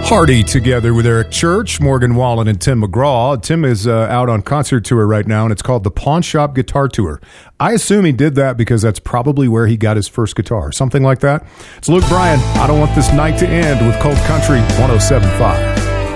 Hardy together with Eric Church, Morgan Wallen, and Tim McGraw. Tim is out on concert tour right now, and it's called the Pawn Shop Guitar Tour. I assume he did that because that's probably where he got his first guitar, something like that. It's Luke Bryan. I Don't Want This Night to End with Cold Country 107.5.